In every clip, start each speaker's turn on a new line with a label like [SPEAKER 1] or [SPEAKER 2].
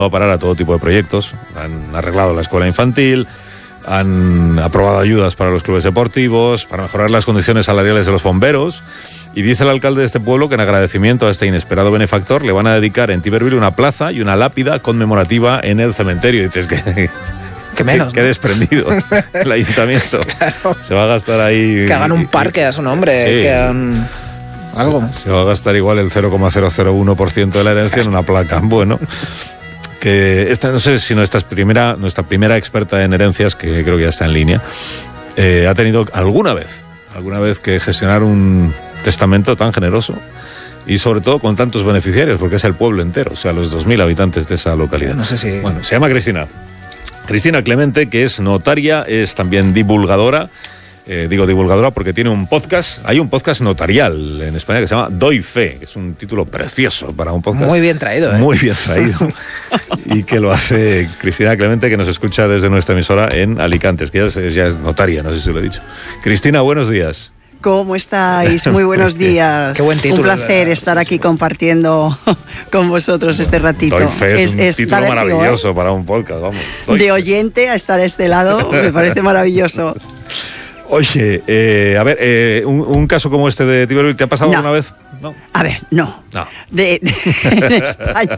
[SPEAKER 1] a parar a todo tipo de proyectos. Han arreglado la escuela infantil, han aprobado ayudas para los clubes deportivos, para mejorar las condiciones salariales de los bomberos. Y dice el alcalde de este pueblo que en agradecimiento a este inesperado benefactor le van a dedicar en Tiberville una plaza y una lápida conmemorativa en el cementerio. Y dices
[SPEAKER 2] que menos,
[SPEAKER 1] qué desprendido el ayuntamiento.
[SPEAKER 2] Claro.
[SPEAKER 1] Se va a gastar ahí...
[SPEAKER 2] Que hagan un parque a su nombre,
[SPEAKER 1] sí.
[SPEAKER 2] que hagan algo.
[SPEAKER 1] Se va a gastar igual el 0,001% de la herencia en una placa. Bueno, que esta, no sé si nuestra primera experta en herencias, que creo que ya está en línea, ha tenido alguna vez que gestionar un testamento tan generoso y sobre todo con tantos beneficiarios, porque es el pueblo entero, o sea, los 2.000 habitantes de esa localidad.
[SPEAKER 2] No sé si...
[SPEAKER 1] Bueno, se llama Cristina Clemente, que es notaria, es también divulgadora. Digo divulgadora porque tiene un podcast. Hay un podcast notarial en España que se llama Doy Fe, que es un título precioso para un podcast.
[SPEAKER 2] Muy bien traído, ¿eh?
[SPEAKER 1] Muy bien traído. Y que lo hace Cristina Clemente, que nos escucha desde nuestra emisora en Alicante, que ya es notaria, no sé si lo he dicho. Cristina, buenos días.
[SPEAKER 3] ¿Cómo estáis? Muy buenos días.
[SPEAKER 2] Qué buen título.
[SPEAKER 3] Un placer estar aquí compartiendo con vosotros este ratito.
[SPEAKER 1] Doy Fe es un título maravilloso para un podcast, vamos.
[SPEAKER 3] De oyente a estar a este lado, me parece maravilloso.
[SPEAKER 1] Oye, a ver, un caso como este de Tiberville, ¿te ha pasado alguna vez? No.
[SPEAKER 3] A ver, no. En España.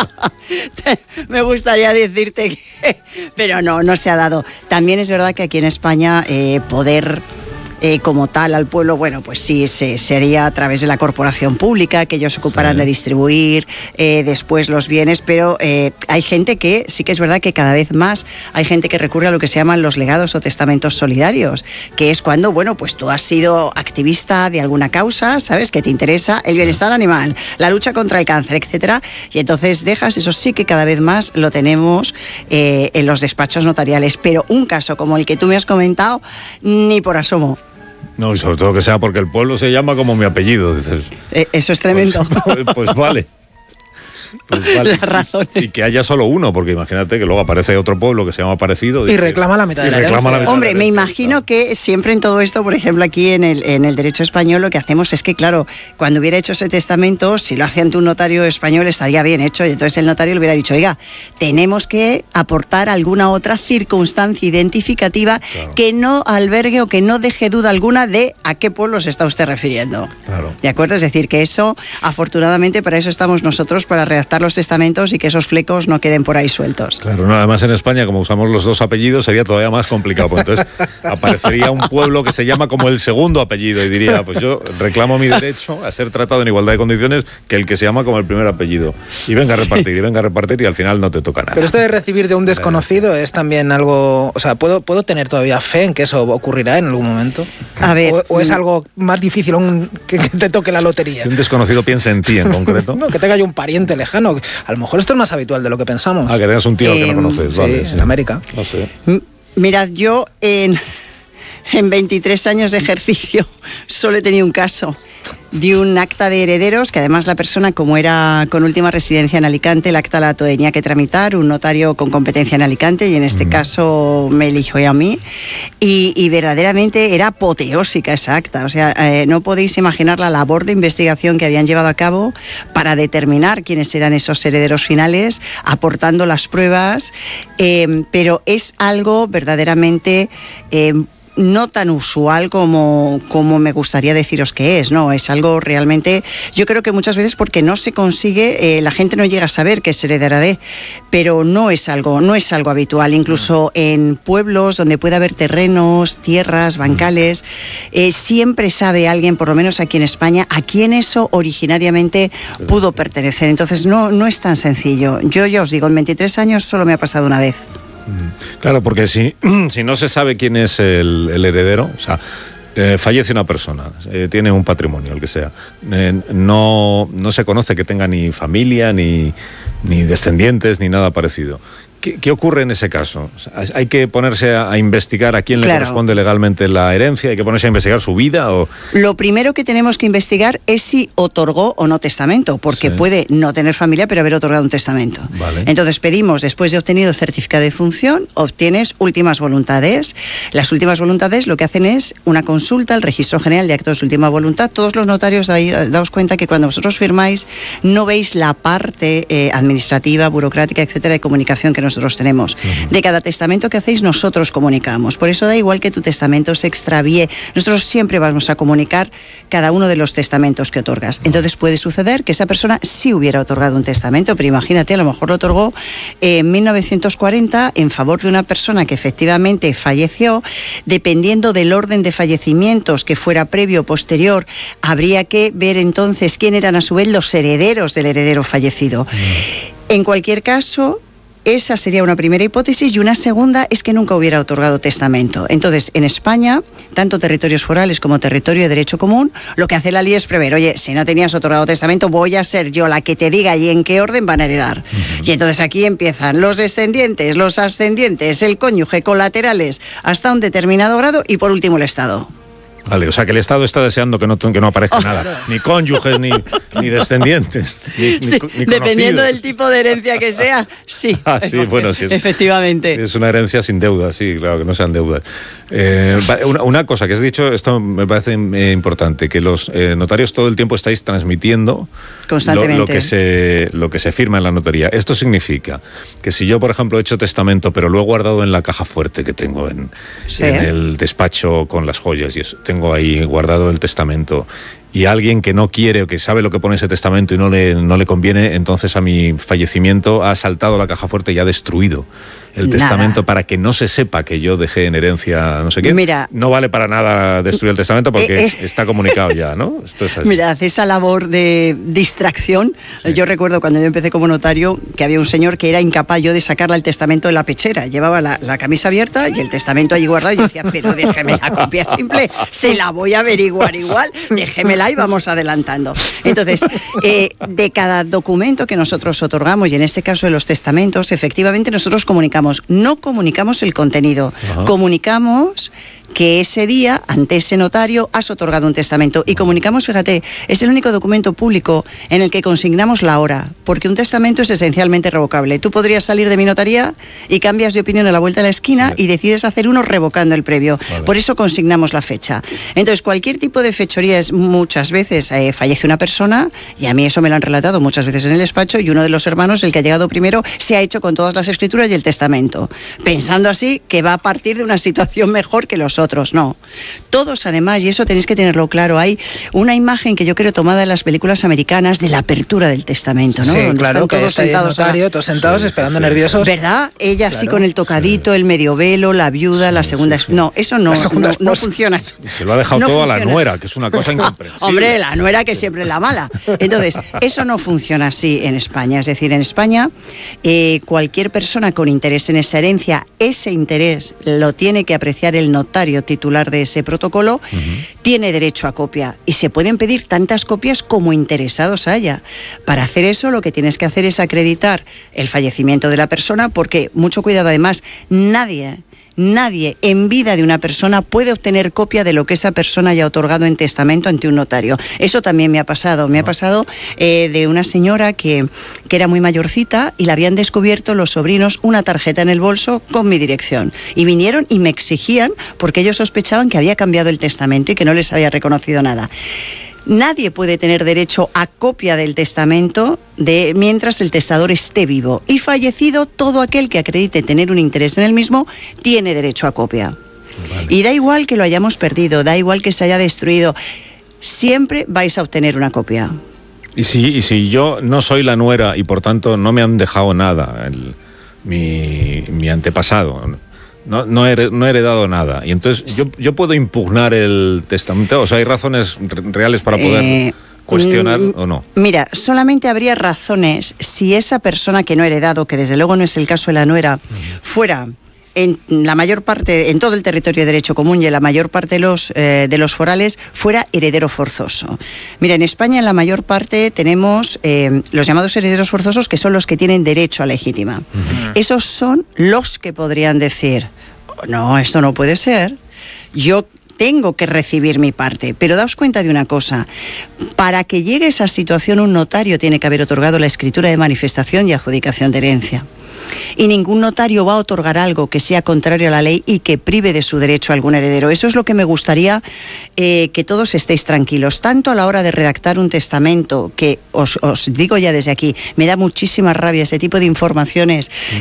[SPEAKER 3] Me gustaría decirte que... Pero no se ha dado. También es verdad que aquí en España poder... como tal al pueblo, bueno, pues sí, sería a través de la corporación pública, que ellos se ocuparán de distribuir después los bienes, pero hay gente que, sí que es verdad que cada vez más hay gente que recurre a lo que se llaman los legados o testamentos solidarios, que es cuando, bueno, pues tú has sido activista de alguna causa, ¿sabes?, que te interesa el bienestar animal, la lucha contra el cáncer, etcétera, y entonces dejas, eso sí que cada vez más lo tenemos en los despachos notariales, pero un caso como el que tú me has comentado, ni por asomo.
[SPEAKER 1] No, y sobre todo que sea porque el pueblo se llama como mi apellido, dices.
[SPEAKER 3] Eso es tremendo.
[SPEAKER 1] Pues vale. Pues vale. Y que haya solo uno, porque imagínate que luego aparece otro pueblo que se llama parecido.
[SPEAKER 2] Y reclama la mitad de la herencia.
[SPEAKER 3] Hombre, me imagino que siempre en todo esto, por ejemplo, aquí en el derecho español, lo que hacemos es que, claro, cuando hubiera hecho ese testamento, si lo hace ante un notario español, estaría bien hecho. Y entonces el notario le hubiera dicho, oiga, tenemos que aportar alguna otra circunstancia identificativa que no albergue o que no deje duda alguna de a qué pueblo se está usted refiriendo.
[SPEAKER 1] Claro.
[SPEAKER 3] ¿De acuerdo? Es decir, que eso, afortunadamente, para eso estamos nosotros, para redactar los testamentos y que esos flecos no queden por ahí sueltos.
[SPEAKER 1] Claro, no, además en España, como usamos los dos apellidos, sería todavía más complicado, porque entonces aparecería un pueblo que se llama como el segundo apellido y diría, pues yo reclamo mi derecho a ser tratado en igualdad de condiciones que el que se llama como el primer apellido. Y venga a repartir y al final no te toca nada.
[SPEAKER 2] Pero esto de recibir de un desconocido es también algo, o sea, ¿puedo tener todavía fe en que eso ocurrirá en algún momento?
[SPEAKER 3] A ver,
[SPEAKER 2] ¿O es algo más difícil que te toque la lotería?
[SPEAKER 1] Si un desconocido piensa en ti en concreto.
[SPEAKER 2] No, que tenga yo un pariente lejano. A lo mejor esto es más habitual de lo que pensamos.
[SPEAKER 1] Que tengas un tío que no conoces.
[SPEAKER 2] Sí,
[SPEAKER 1] vale,
[SPEAKER 2] en América.
[SPEAKER 1] No sé.
[SPEAKER 3] Mirad, yo en 23 años de ejercicio solo he tenido un caso de un acta de herederos, que además la persona, como era con última residencia en Alicante, el acta la tenía que tramitar un notario con competencia en Alicante, y en este caso me eligió a mí, y verdaderamente era apoteósica esa acta. O sea, no podéis imaginar la labor de investigación que habían llevado a cabo para determinar quiénes eran esos herederos finales, aportando las pruebas, pero es algo verdaderamente... no tan usual como me gustaría deciros que es, ¿no? Es algo realmente, yo creo que muchas veces porque no se consigue, la gente no llega a saber que es heredera de, pero no es algo habitual, incluso en pueblos donde puede haber terrenos, tierras, bancales, siempre sabe alguien, por lo menos aquí en España, a quién eso originariamente pudo pertenecer. Entonces no es tan sencillo. Yo ya os digo, en 23 años solo me ha pasado una vez.
[SPEAKER 1] Claro, porque si no se sabe quién es el heredero, o sea, fallece una persona, tiene un patrimonio, el que sea, no se conoce que tenga ni familia, ni descendientes, ni nada parecido, ¿Qué ocurre en ese caso? O sea, ¿hay que ponerse a investigar a quién le corresponde legalmente la herencia? ¿Hay que ponerse a investigar su vida? O...
[SPEAKER 3] Lo primero que tenemos que investigar es si otorgó o no testamento, porque puede no tener familia pero haber otorgado un testamento.
[SPEAKER 1] Vale.
[SPEAKER 3] Entonces pedimos, después de obtenido el certificado de función, obtienes últimas voluntades. Las últimas voluntades lo que hacen es una consulta al Registro General de Actos de Última Voluntad. Todos los notarios, daos cuenta que cuando vosotros firmáis no veis la parte administrativa, burocrática, etcétera, de comunicación que nosotros tenemos. De cada testamento que hacéis nosotros comunicamos. Por eso da igual que tu testamento se extravíe. Nosotros siempre vamos a comunicar cada uno de los testamentos que otorgas. Entonces puede suceder que esa persona sí hubiera otorgado un testamento, pero imagínate, a lo mejor lo otorgó en 1940 en favor de una persona que efectivamente falleció. Dependiendo del orden de fallecimientos que fuera previo o posterior, habría que ver entonces quién eran a su vez los herederos del heredero fallecido. En cualquier caso, esa sería una primera hipótesis, y una segunda es que nunca hubiera otorgado testamento. Entonces, en España, tanto territorios forales como territorio de derecho común, lo que hace la ley es prever, oye, si no tenías otorgado testamento, voy a ser yo la que te diga y en qué orden van a heredar. Y entonces aquí empiezan los descendientes, los ascendientes, el cónyuge, colaterales, hasta un determinado grado, y por último el Estado.
[SPEAKER 1] Vale, o sea que el Estado está deseando que no aparezca nada, ni cónyuges, ni descendientes, ni
[SPEAKER 3] dependiendo del tipo de herencia que sea, sí.
[SPEAKER 1] Sí, bueno, sí.
[SPEAKER 3] Efectivamente.
[SPEAKER 1] Es una herencia sin deudas, sí, claro, que no sean deudas. Una cosa que has dicho, esto me parece importante, que los notarios todo el tiempo estáis transmitiendo
[SPEAKER 3] constantemente
[SPEAKER 1] lo que se firma en la notaría. Esto significa que si yo, por ejemplo, he hecho testamento, pero lo he guardado en la caja fuerte que tengo en el despacho con las joyas y eso, tengo ahí guardado el testamento, y alguien que no quiere o que sabe lo que pone ese testamento y no le conviene, entonces a mi fallecimiento ha asaltado la caja fuerte y ha destruido el testamento para que no se sepa que yo dejé en herencia no sé qué.
[SPEAKER 3] Mira,
[SPEAKER 1] no vale para nada destruir el testamento porque está comunicado ya, ¿no? Esto es así.
[SPEAKER 3] Mirad, esa labor de distracción, yo recuerdo cuando yo empecé como notario que había un señor que era incapaz yo de sacarle el testamento de la pechera, llevaba la camisa abierta y el testamento allí guardado, y yo decía, pero déjeme la copia simple, se la voy a averiguar igual, déjemela y vamos adelantando. Entonces, de cada documento que nosotros otorgamos, y en este caso de los testamentos, efectivamente nosotros comunicamos. No comunicamos el contenido, comunicamos que ese día, ante ese notario, has otorgado un testamento. Y comunicamos, fíjate, es el único documento público en el que consignamos la hora, porque un testamento es esencialmente revocable. Tú podrías salir de mi notaría y cambias de opinión a la vuelta de la esquina y decides hacer uno revocando el previo. Vale. Por eso consignamos la fecha. Entonces, cualquier tipo de fechoría es, muchas veces fallece una persona, y a mí eso me lo han relatado muchas veces en el despacho, y uno de los hermanos, el que ha llegado primero, se ha hecho con todas las escrituras y el testamento, pensando así que va a partir de una situación mejor que los otros. No. Todos, además, y eso tenéis que tenerlo claro, hay una imagen que yo creo tomada en las películas americanas de la apertura del testamento, ¿no?
[SPEAKER 2] Sí,
[SPEAKER 3] donde
[SPEAKER 2] claro,
[SPEAKER 3] están todos sentados.
[SPEAKER 2] Todos sentados esperando nerviosos.
[SPEAKER 3] ¿Verdad? Ella así con el tocadito, el medio velo, la viuda, la segunda... No, eso no funciona.
[SPEAKER 1] Se lo ha dejado todo a la nuera, que es una cosa incomprensible.
[SPEAKER 3] Hombre, la nuera que siempre es la mala. Entonces, eso no funciona así en España. Es decir, en España, cualquier persona con interés en esa herencia, ese interés lo tiene que apreciar el notario titular de ese protocolo, tiene derecho a copia, y se pueden pedir tantas copias como interesados haya. Para hacer eso, lo que tienes que hacer es acreditar el fallecimiento de la persona, porque, mucho cuidado, además, nadie en vida de una persona puede obtener copia de lo que esa persona haya otorgado en testamento ante un notario. Eso también me ha pasado. Me ha pasado de una señora que era muy mayorcita, y le habían descubierto los sobrinos una tarjeta en el bolso con mi dirección. Y vinieron y me exigían, porque ellos sospechaban que había cambiado el testamento y que no les había reconocido nada. Nadie puede tener derecho a copia del testamento mientras el testador esté vivo. Y fallecido, todo aquel que acredite tener un interés en el mismo tiene derecho a copia. Vale. Y da igual que lo hayamos perdido, da igual que se haya destruido, siempre vais a obtener una copia.
[SPEAKER 1] Y si yo no soy la nuera y por tanto no me han dejado nada, mi antepasado... No he heredado nada, y entonces yo puedo impugnar el testamento, o sea, ¿hay razones reales para poder cuestionar o no?
[SPEAKER 3] Mira, solamente habría razones si esa persona que no ha heredado, que desde luego no es el caso de la nuera, fuera en la mayor parte, en todo el territorio de derecho común y en la mayor parte de los forales, fuera heredero forzoso. Mira, en España en la mayor parte tenemos los llamados herederos forzosos, que son los que tienen derecho a legítima. Esos son los que podrían decir, no, esto no puede ser, yo tengo que recibir mi parte. Pero daos cuenta de una cosa, para que llegue a esa situación un notario tiene que haber otorgado la escritura de manifestación y adjudicación de herencia. Y ningún notario va a otorgar algo que sea contrario a la ley y que prive de su derecho a algún heredero. Eso es lo que me gustaría que todos estéis tranquilos, tanto a la hora de redactar un testamento, que os digo ya desde aquí, me da muchísima rabia ese tipo de informaciones